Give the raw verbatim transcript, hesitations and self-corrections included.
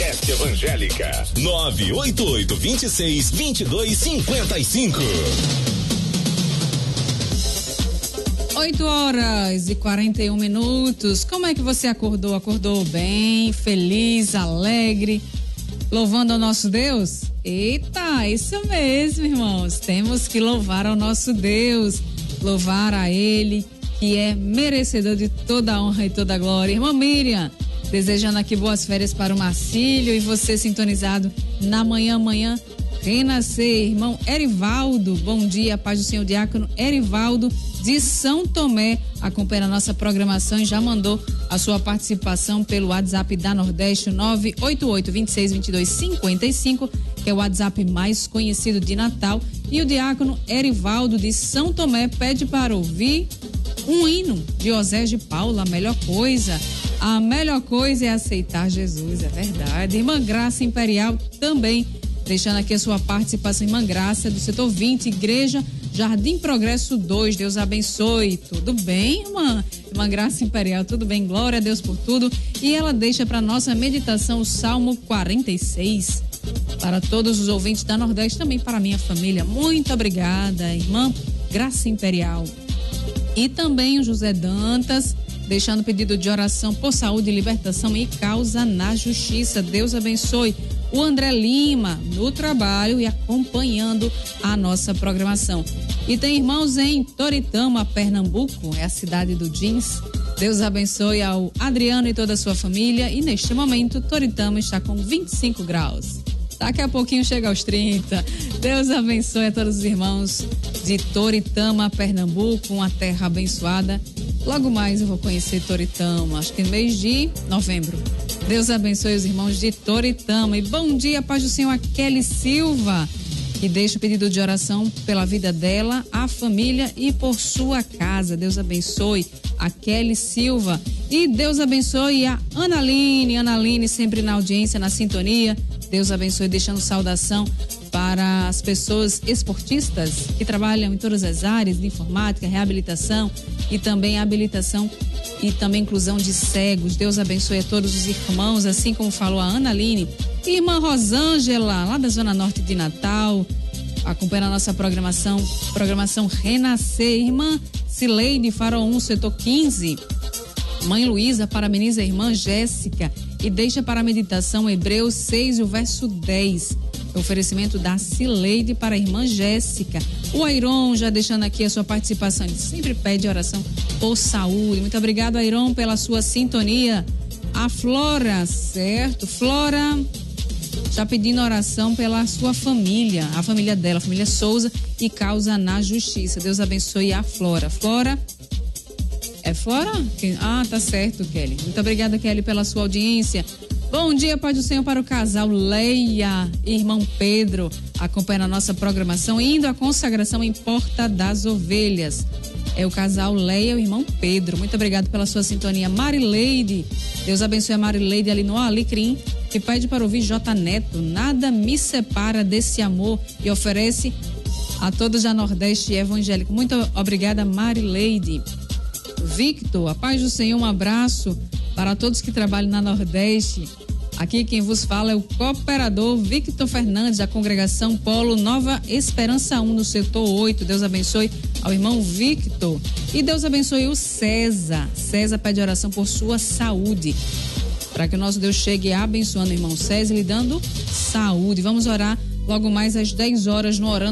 Podcast Evangélica. nove oito oito, vinte e seis, vinte e dois, cinquenta e cinco. oito horas e quarenta e um minutos. Como é que você acordou? Acordou bem, feliz, alegre, louvando ao nosso Deus? Eita, isso mesmo, irmãos. Temos que louvar ao nosso Deus, louvar a Ele, que é merecedor de toda a honra e toda a glória. Irmã Miriam, desejando aqui boas férias para o Marcílio e você sintonizado na manhã, manhã, renascer. Irmão Erivaldo, bom dia, paz do Senhor, diácono Erivaldo de São Tomé, acompanha a nossa programação e já mandou a sua participação pelo WhatsApp da Nordeste, nove oito oito, vinte e seis, vinte e dois, cinquenta e cinco, que é o WhatsApp mais conhecido de Natal. E o diácono Erivaldo de São Tomé pede para ouvir um hino de Osés de Paula, a melhor coisa. A melhor coisa é aceitar Jesus, é verdade. Irmã Graça Imperial também, deixando aqui a sua participação. Irmã Graça, do setor vinte, Igreja Jardim Progresso dois, Deus abençoe. Tudo bem, irmã? Irmã Graça Imperial, tudo bem? Glória a Deus por tudo. E ela deixa para nossa meditação o Salmo quarenta e seis. Para todos os ouvintes da Nordeste, também para a minha família. Muito obrigada, irmã Graça Imperial. E também o José Dantas, deixando pedido de oração por saúde, libertação e causa na justiça. Deus abençoe. O André Lima, no trabalho e acompanhando a nossa programação. E tem irmãos em Toritama, Pernambuco, é a cidade do jeans. Deus abençoe ao Adriano e toda a sua família. E neste momento, Toritama está com vinte e cinco graus. Daqui a pouquinho chega aos trinta. Deus abençoe a todos os irmãos de Toritama, Pernambuco, uma terra abençoada. Logo mais eu vou conhecer Toritama, acho que no mês de novembro. Deus abençoe os irmãos de Toritama. E bom dia, paz do Senhor, a Kelly Silva, que deixa o pedido de oração pela vida dela, a família e por sua casa. Deus abençoe a Kelly Silva. E Deus abençoe a Analine, Analine sempre na audiência, na sintonia. Deus abençoe, deixando saudação para as pessoas esportistas que trabalham em todas as áreas de informática, reabilitação e também habilitação e também inclusão de cegos. Deus abençoe a todos os irmãos, assim como falou a Analine. E irmã Rosângela, lá da Zona Norte de Natal, acompanhando a nossa programação, programação Renascer. Irmã Cileide, Farol um, setor quinze. Mãe Luísa, parabeniza a irmã Jéssica e deixa para a meditação Hebreus seis, o verso dez. O oferecimento da Cileide para a irmã Jéssica. O Airon já deixando aqui a sua participação, ele sempre pede oração por saúde. Muito obrigado, Airon, pela sua sintonia. A Flora, certo? Flora já pedindo oração pela sua família, a família dela, a família Souza, e causa na justiça. Deus abençoe a Flora. Flora, é Flora? Ah, tá certo, Kelly. Muito obrigada, Kelly, pela sua audiência. Bom dia, paz do Senhor, para o casal Leia e irmão Pedro, acompanhando a nossa programação, indo à consagração em Porta das Ovelhas. É o casal Leia e o irmão Pedro. Muito obrigado pela sua sintonia. Marileide, Deus abençoe a Marileide ali no Alecrim, que pede para ouvir J Neto, nada me separa desse amor, e oferece a todos da Nordeste Evangélico. Muito obrigada, Marileide. Victor, a paz do Senhor, um abraço para todos que trabalham na Nordeste. Aqui quem vos fala é o cooperador Victor Fernandes, da congregação Polo Nova Esperança um, no setor oito. Deus abençoe ao irmão Victor. E Deus abençoe o César. César pede oração por sua saúde, para que o nosso Deus chegue abençoando o irmão César e lhe dando saúde. Vamos orar logo mais às dez horas no Orando